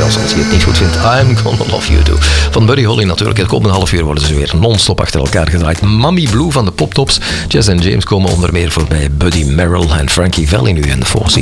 zelfs als je het niet goed vindt. I'm Gonna Love You Too. Van Buddy Holly natuurlijk. Het komende half uur worden ze weer non-stop achter elkaar gedraaid. Mommy Blue van de Pop Tops. Jess en James komen onder meer voorbij. Buddy Merrill en Frankie Valli nu in de Four Seasons.